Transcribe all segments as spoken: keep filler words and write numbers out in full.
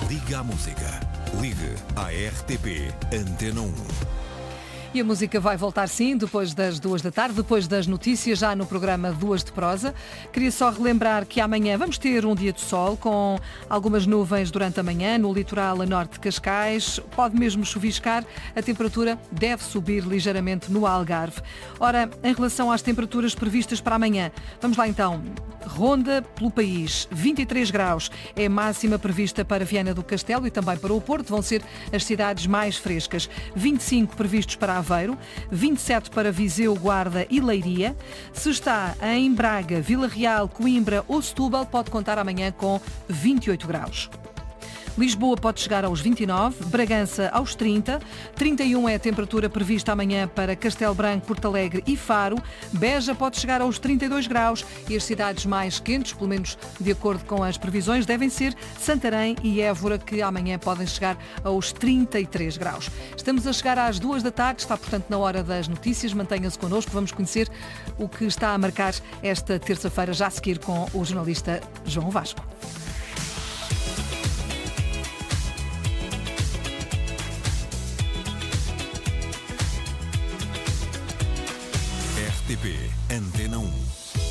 Liga à música. Ligue à R T P Antena um. E a música vai voltar sim, depois das duas da tarde, depois das notícias, já no programa Duas de Prosa. Queria só relembrar que amanhã vamos ter um dia de sol, com algumas nuvens durante a manhã, no litoral a norte de Cascais. Pode mesmo chuviscar, a temperatura deve subir ligeiramente no Algarve. Ora, em relação às temperaturas previstas para amanhã, vamos lá então. Ronda pelo país, vinte e três graus é a máxima prevista para Viana do Castelo e também para o Porto, vão ser as cidades mais frescas. vinte e cinco previstos para Aveiro, vinte e sete para Viseu, Guarda e Leiria. Se está em Braga, Vila Real, Coimbra ou Setúbal, pode contar amanhã com vinte e oito graus. Lisboa pode chegar aos vinte e nove, Bragança aos trinta, trinta e um é a temperatura prevista amanhã para Castelo Branco, Porto Alegre e Faro. Beja pode chegar aos trinta e dois graus e as cidades mais quentes, pelo menos de acordo com as previsões, devem ser Santarém e Évora, que amanhã podem chegar aos trinta e três graus. Estamos a chegar às duas da tarde, está portanto na hora das notícias. Mantenha-se connosco, vamos conhecer o que está a marcar esta terça-feira, já a seguir com o jornalista João Vasco. R T P Antena um.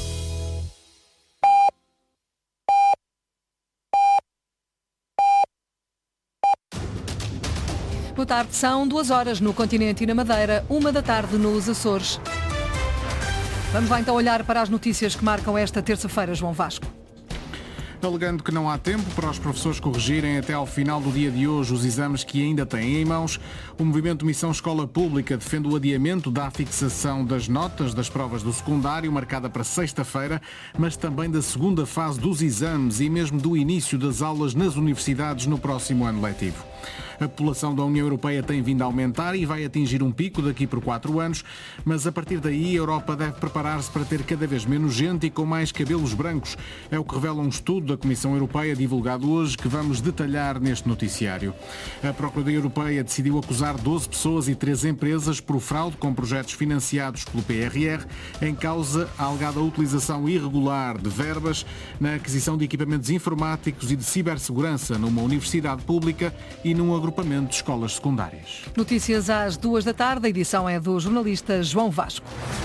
Boa tarde, são duas horas no continente e na Madeira, uma da tarde nos Açores. Vamos lá então olhar para as notícias que marcam esta terça-feira, João Vasco. Alegando que não há tempo para os professores corrigirem até ao final do dia de hoje os exames que ainda têm em mãos, o Movimento Missão Escola Pública defende o adiamento da fixação das notas das provas do secundário, marcada para sexta-feira, mas também da segunda fase dos exames e mesmo do início das aulas nas universidades no próximo ano letivo. A população da União Europeia tem vindo a aumentar e vai atingir um pico daqui por quatro anos, mas a partir daí a Europa deve preparar-se para ter cada vez menos gente e com mais cabelos brancos. É o que revela um estudo da Comissão Europeia divulgado hoje, que vamos detalhar neste noticiário. A Procuradoria Europeia decidiu acusar doze pessoas e três empresas por fraude com projetos financiados pelo P R R, em causa a alegada utilização irregular de verbas na aquisição de equipamentos informáticos e de cibersegurança numa universidade pública e num agrupamento de escolas secundárias. Notícias às duas da tarde, a edição é do jornalista João Vasco.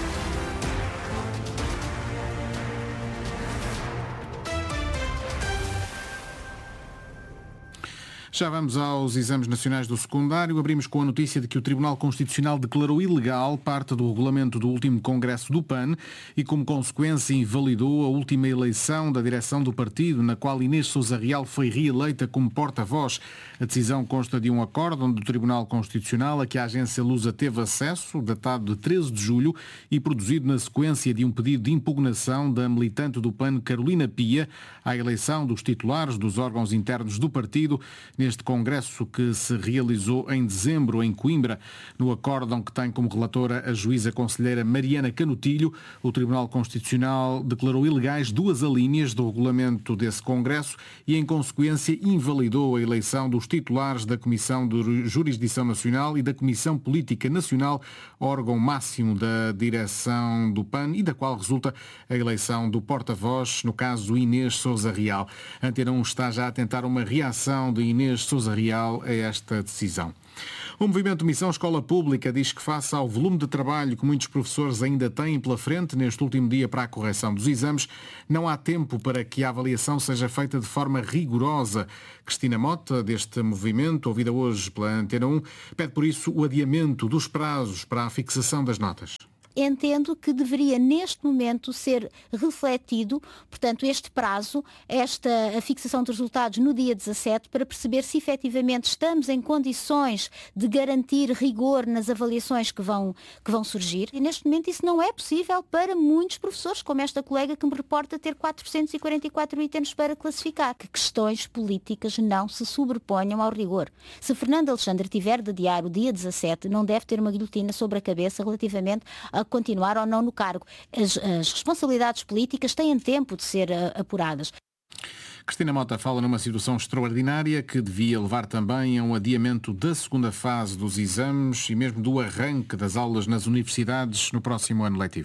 Já vamos aos exames nacionais do secundário. Abrimos com a notícia de que o Tribunal Constitucional declarou ilegal parte do regulamento do último congresso do P A N e, como consequência, invalidou a última eleição da direção do partido, na qual Inês Sousa Real foi reeleita como porta-voz. A decisão consta de um acórdão do Tribunal Constitucional a que a agência Lusa teve acesso, datado de treze de julho e produzido na sequência de um pedido de impugnação da militante do P A N, Carolina Pia, à eleição dos titulares dos órgãos internos do partido, neste congresso que se realizou em dezembro em Coimbra. No acórdão que tem como relatora a juíza conselheira Mariana Canutilho, o Tribunal Constitucional declarou ilegais duas alíneas do regulamento desse congresso e, em consequência, invalidou a eleição dos titulares da Comissão de Jurisdição Nacional e da Comissão Política Nacional, órgão máximo da direção do P A N e da qual resulta a eleição do porta-voz, no caso Inês Sousa Real. A Antena um está já a tentar uma reação de Inês Sousa Real a esta decisão. O Movimento Missão Escola Pública diz que, face ao volume de trabalho que muitos professores ainda têm pela frente neste último dia para a correção dos exames, não há tempo para que a avaliação seja feita de forma rigorosa. Cristina Mota, deste movimento, ouvida hoje pela Antena um, pede por isso o adiamento dos prazos para a fixação das notas. Entendo que deveria neste momento ser refletido, portanto, este prazo, esta a fixação de resultados no dia dezassete, para perceber se efetivamente estamos em condições de garantir rigor nas avaliações que vão, que vão surgir. E neste momento isso não é possível para muitos professores, como esta colega que me reporta ter quatrocentos e quarenta e quatro itens para classificar. Que questões políticas não se sobreponham ao rigor. Se Fernando Alexandre tiver de adiar o dia dezassete, não deve ter uma guilhotina sobre a cabeça relativamente a continuar ou não no cargo. As, as responsabilidades políticas têm tempo de ser uh, apuradas. Cristina Mota fala numa situação extraordinária que devia levar também a um adiamento da segunda fase dos exames e mesmo do arranque das aulas nas universidades no próximo ano letivo.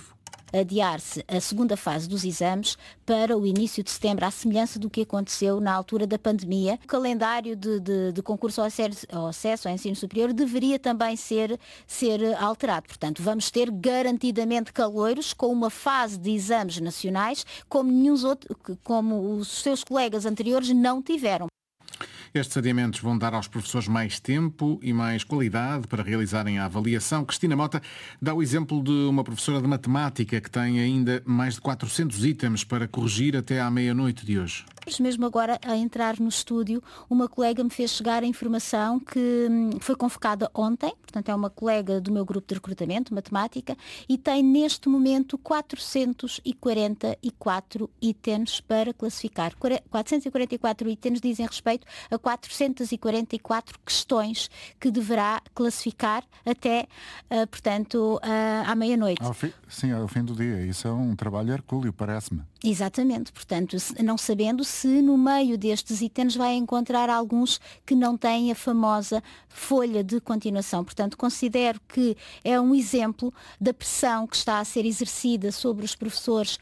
adiar-se a segunda fase dos exames para o início de setembro, à semelhança do que aconteceu na altura da pandemia. O calendário de, de, de concurso ao acesso, ao acesso ao ensino superior deveria também ser, ser alterado. Portanto, vamos ter garantidamente caloiros com uma fase de exames nacionais como, nenhum outro, como os seus colegas anteriores não tiveram. Estes adiamentos vão dar aos professores mais tempo e mais qualidade para realizarem a avaliação. Cristina Mota dá o exemplo de uma professora de matemática que tem ainda mais de quatrocentos itens para corrigir até à meia-noite de hoje. Mesmo agora, a entrar no estúdio, uma colega me fez chegar a informação que foi convocada ontem, portanto é uma colega do meu grupo de recrutamento, matemática, e tem neste momento quatrocentos e quarenta e quatro itens para classificar. quatrocentos e quarenta e quatro itens dizem respeito a quatrocentos e quarenta e quatro questões que deverá classificar até, uh, portanto, uh, à meia-noite. Ao fim, sim, ao fim do dia. Isso é um trabalho hercúleo, parece-me. Exatamente, portanto, não sabendo se no meio destes itens vai encontrar alguns que não têm a famosa folha de continuação. Portanto, considero que é um exemplo da pressão que está a ser exercida sobre os professores.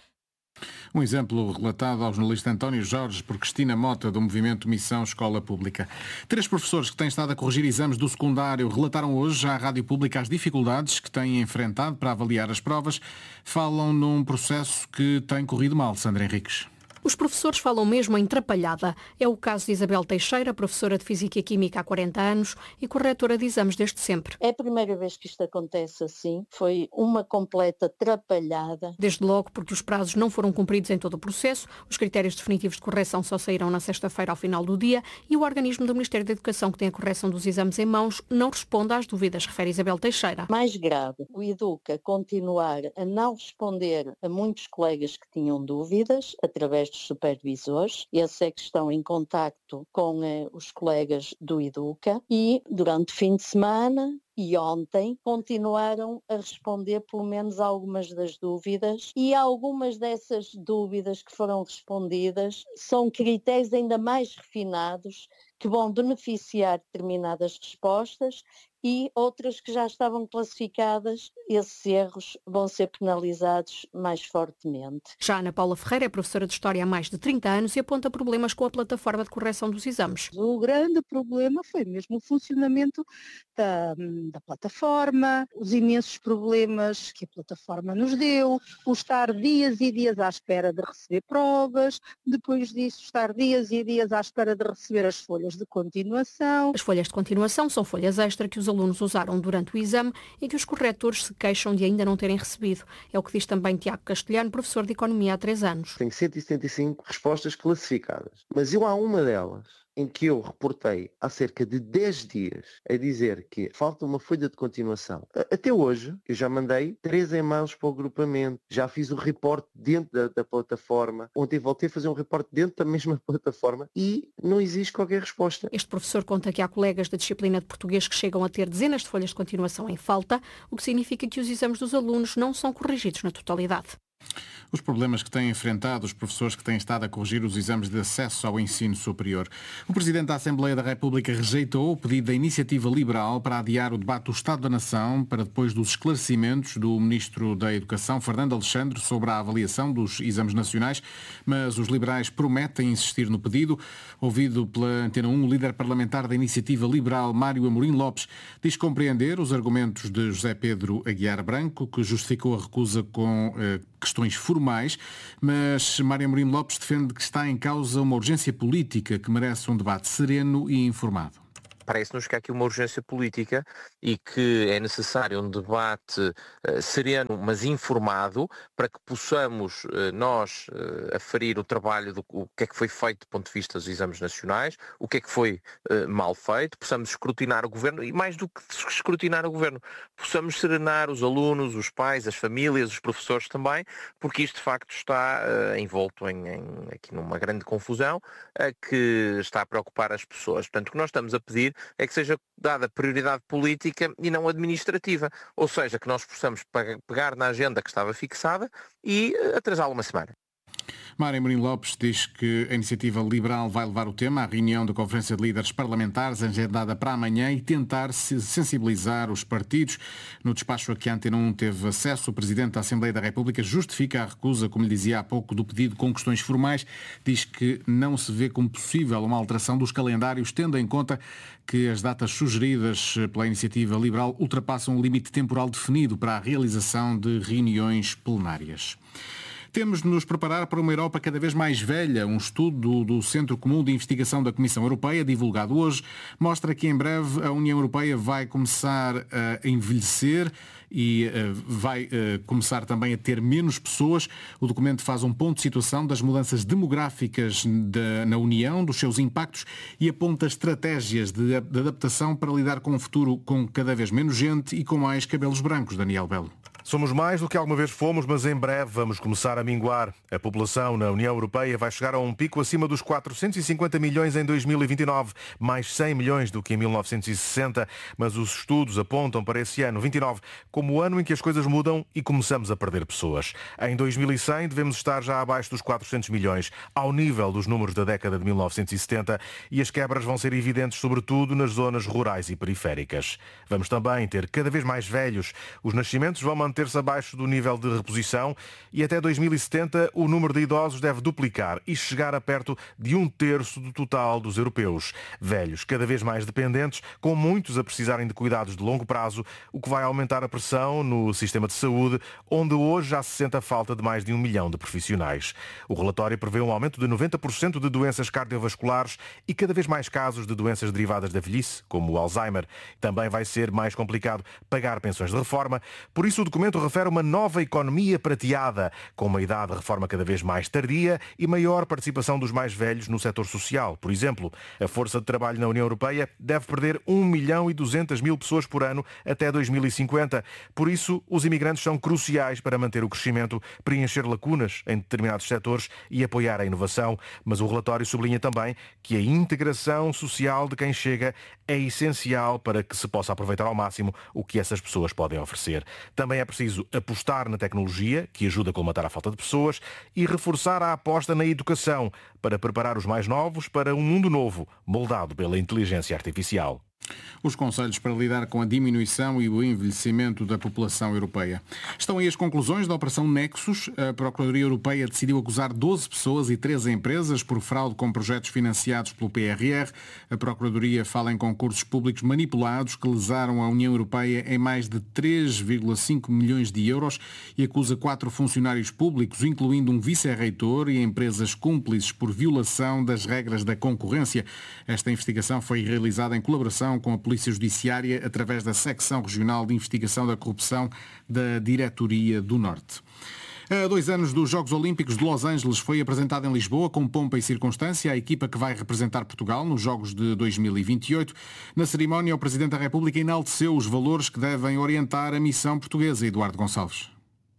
Um exemplo relatado ao jornalista António Jorge por Cristina Mota, do movimento Missão Escola Pública. Três professores que têm estado a corrigir exames do secundário relataram hoje à Rádio Pública as dificuldades que têm enfrentado para avaliar as provas. Falam num processo que tem corrido mal, Sandra Henriques. Os professores falam mesmo em trapalhada. É o caso de Isabel Teixeira, professora de Física e Química há quarenta anos e corretora de exames desde sempre. É a primeira vez que isto acontece assim. Foi uma completa trapalhada. Desde logo porque os prazos não foram cumpridos em todo o processo, os critérios definitivos de correção só saíram na sexta-feira ao final do dia e o organismo do Ministério da Educação que tem a correção dos exames em mãos não responde às dúvidas, refere Isabel Teixeira. Mais grave, o Educa continuar a não responder a muitos colegas que tinham dúvidas através de supervisores, esses é que estão em contacto com eh, os colegas do Educa e durante o fim de semana e ontem continuaram a responder pelo menos algumas das dúvidas e algumas dessas dúvidas que foram respondidas são critérios ainda mais refinados que vão beneficiar determinadas respostas e outras que já estavam classificadas, esses erros vão ser penalizados mais fortemente. Já Ana Paula Ferreira é professora de História há mais de trinta anos e aponta problemas com a plataforma de correção dos exames. O grande problema foi mesmo o funcionamento da, da plataforma, os imensos problemas que a plataforma nos deu, o estar dias e dias à espera de receber provas, depois disso estar dias e dias à espera de receber as folhas de continuação. As folhas de continuação são folhas extra que os alunos usaram durante o exame e que os corretores se queixam de ainda não terem recebido. É o que diz também Tiago Castelhano, professor de Economia há três anos. Tenho cento e setenta e cinco respostas classificadas, mas eu há uma delas em que eu reportei há cerca de dez dias a dizer que falta uma folha de continuação. Até hoje, eu já mandei três e-mails para o agrupamento, já fiz o reporte dentro da, da plataforma, ontem voltei a fazer um reporte dentro da mesma plataforma e não existe qualquer resposta. Este professor conta que há colegas da disciplina de português que chegam a ter dezenas de folhas de continuação em falta, o que significa que os exames dos alunos não são corrigidos na totalidade. Os problemas que têm enfrentado os professores que têm estado a corrigir os exames de acesso ao ensino superior. O Presidente da Assembleia da República rejeitou o pedido da Iniciativa Liberal para adiar o debate do Estado da Nação para depois dos esclarecimentos do Ministro da Educação, Fernando Alexandre, sobre a avaliação dos exames nacionais, mas os liberais prometem insistir no pedido. Ouvido pela Antena um, o líder parlamentar da Iniciativa Liberal, Mário Amorim Lopes, diz compreender os argumentos de José Pedro Aguiar Branco, que justificou a recusa com eh, questões formais, mas Mário Amorim Lopes defende que está em causa uma urgência política que merece um debate sereno e informado. Parece-nos que há aqui uma urgência política e que é necessário um debate uh, sereno, mas informado, para que possamos uh, nós uh, aferir o trabalho do o que é que foi feito do ponto de vista dos exames nacionais, o que é que foi uh, mal feito, possamos escrutinar o governo e, mais do que escrutinar o governo, possamos serenar os alunos, os pais, as famílias, os professores também, porque isto de facto está uh, envolto em, em, aqui numa grande confusão uh, que está a preocupar as pessoas. Portanto, o que nós estamos a pedir é que seja dada prioridade política e não administrativa, ou seja, que nós possamos pegar na agenda que estava fixada e atrasá-la uma semana. Mário Amorim Lopes diz que a Iniciativa Liberal vai levar o tema à reunião da Conferência de Líderes Parlamentares agendada para amanhã e tentar sensibilizar os partidos. No despacho a que a Antena um teve acesso, o Presidente da Assembleia da República justifica a recusa, como lhe dizia há pouco, do pedido com questões formais. Diz que não se vê como possível uma alteração dos calendários, tendo em conta que as datas sugeridas pela Iniciativa Liberal ultrapassam o limite temporal definido para a realização de reuniões plenárias. Temos de nos preparar para uma Europa cada vez mais velha. Um estudo do Centro Comum de Investigação da Comissão Europeia, divulgado hoje, mostra que em breve a União Europeia vai começar a envelhecer e uh, vai uh, começar também a ter menos pessoas. O documento faz um ponto de situação das mudanças demográficas de, na União, dos seus impactos e aponta estratégias de, de adaptação para lidar com um futuro com cada vez menos gente e com mais cabelos brancos. Daniel Belo. Somos mais do que alguma vez fomos, mas em breve vamos começar a minguar. A população na União Europeia vai chegar a um pico acima dos quatrocentos e cinquenta milhões em dois mil e vinte e nove, mais cem milhões do que em mil novecentos e sessenta, mas os estudos apontam para esse ano, vinte e nove, como o ano em que as coisas mudam e começamos a perder pessoas. Em dois mil e cem devemos estar já abaixo dos quatrocentos milhões, ao nível dos números da década de mil novecentos e setenta, e as quebras vão ser evidentes sobretudo nas zonas rurais e periféricas. Vamos também ter cada vez mais velhos. Os nascimentos vão manter ter-se abaixo do nível de reposição e até dois mil e setenta o número de idosos deve duplicar e chegar a perto de um terço do total dos europeus. Velhos cada vez mais dependentes, com muitos a precisarem de cuidados de longo prazo, o que vai aumentar a pressão no sistema de saúde, onde hoje já se sente a falta de mais de um milhão de profissionais. O relatório prevê um aumento de noventa por cento de doenças cardiovasculares e cada vez mais casos de doenças derivadas da velhice, como o Alzheimer. Também vai ser mais complicado pagar pensões de reforma, por isso o documento refere uma nova economia prateada, com uma idade de reforma cada vez mais tardia e maior participação dos mais velhos no setor social. Por exemplo, a força de trabalho na União Europeia deve perder um milhão e duzentas mil pessoas por ano até dois mil e cinquenta. Por isso, os imigrantes são cruciais para manter o crescimento, preencher lacunas em determinados setores e apoiar a inovação. Mas o relatório sublinha também que a integração social de quem chega é essencial para que se possa aproveitar ao máximo o que essas pessoas podem oferecer. Também é preciso apostar na tecnologia, que ajuda a colmatar a falta de pessoas, e reforçar a aposta na educação, para preparar os mais novos para um mundo novo, moldado pela inteligência artificial. Os conselhos para lidar com a diminuição e o envelhecimento da população europeia. Estão aí as conclusões da Operação Nexus. A Procuradoria Europeia decidiu acusar doze pessoas e treze empresas por fraude com projetos financiados pelo P R R. A Procuradoria fala em concursos públicos manipulados que lesaram a União Europeia em mais de três vírgula cinco milhões de euros e acusa quatro funcionários públicos, incluindo um vice-reitor e empresas cúmplices por violação das regras da concorrência. Esta investigação foi realizada em colaboração com a Polícia Judiciária através da Secção Regional de Investigação da Corrupção da Diretoria do Norte. A dois anos dos Jogos Olímpicos de Los Angeles foi apresentada em Lisboa com pompa e circunstância a equipa que vai representar Portugal nos Jogos de dois mil e vinte e oito. Na cerimónia, o Presidente da República enalteceu os valores que devem orientar a missão portuguesa. Eduardo Gonçalves.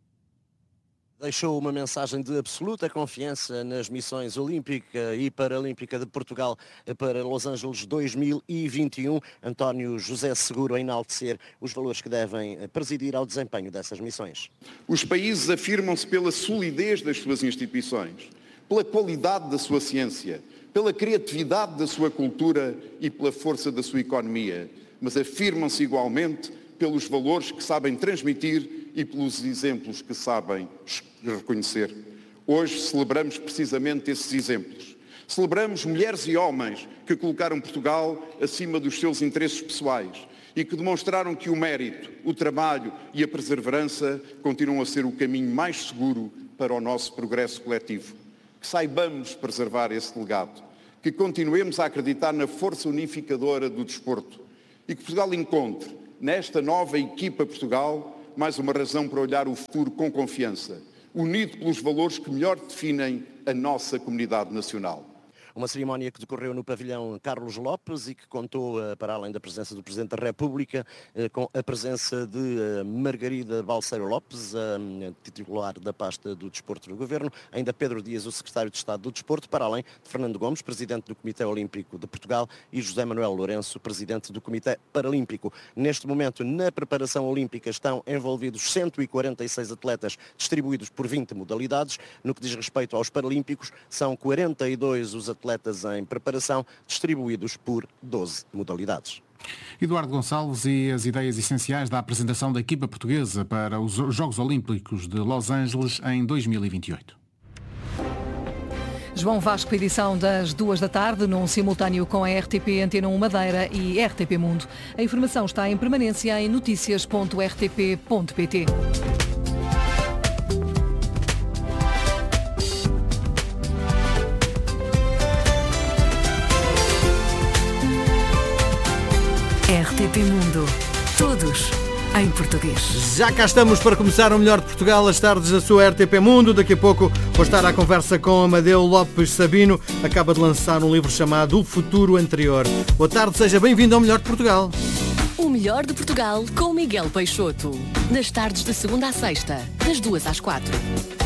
Deixou uma mensagem de absoluta confiança nas missões olímpica e paralímpica de Portugal para Los Angeles dois mil e vinte e um. António José Seguro a enaltecer os valores que devem presidir ao desempenho dessas missões. Os países afirmam-se pela solidez das suas instituições, pela qualidade da sua ciência, pela criatividade da sua cultura e pela força da sua economia, mas afirmam-se igualmente pelos valores que sabem transmitir e pelos exemplos que sabem reconhecer. Hoje celebramos precisamente esses exemplos. Celebramos mulheres e homens que colocaram Portugal acima dos seus interesses pessoais e que demonstraram que o mérito, o trabalho e a perseverança continuam a ser o caminho mais seguro para o nosso progresso coletivo. Que saibamos preservar esse legado, que continuemos a acreditar na força unificadora do desporto e que Portugal encontre, nesta nova equipa Portugal, mais uma razão para olhar o futuro com confiança, unido pelos valores que melhor definem a nossa comunidade nacional. Uma cerimónia que decorreu no pavilhão Carlos Lopes e que contou, para além da presença do Presidente da República, com a presença de Margarida Balseiro Lopes, a titular da pasta do Desporto do Governo, ainda Pedro Dias, o Secretário de Estado do Desporto, para além de Fernando Gomes, Presidente do Comitê Olímpico de Portugal, e José Manuel Lourenço, Presidente do Comitê Paralímpico. Neste momento, na preparação olímpica, estão envolvidos cento e quarenta e seis atletas distribuídos por vinte modalidades. No que diz respeito aos Paralímpicos, são quarenta e dois os atletas em preparação, distribuídos por doze modalidades. Eduardo Gonçalves e as ideias essenciais da apresentação da equipa portuguesa para os Jogos Olímpicos de Los Angeles em dois mil e vinte e oito. João Vasco, edição das duas da tarde, num simultâneo com a R T P Antena um Madeira e R T P Mundo. A informação está em permanência em noticias ponto r t p ponto p t. R T P Mundo. Todos em português. Já cá estamos para começar o melhor de Portugal, as tardes da sua R T P Mundo. Daqui a pouco vou estar à conversa com Amadeu Lopes Sabino. Acaba de lançar um livro chamado O Futuro Anterior. Boa tarde, seja bem-vindo ao melhor de Portugal. O melhor de Portugal com Miguel Peixoto. Nas tardes de segunda a sexta, das duas às quatro.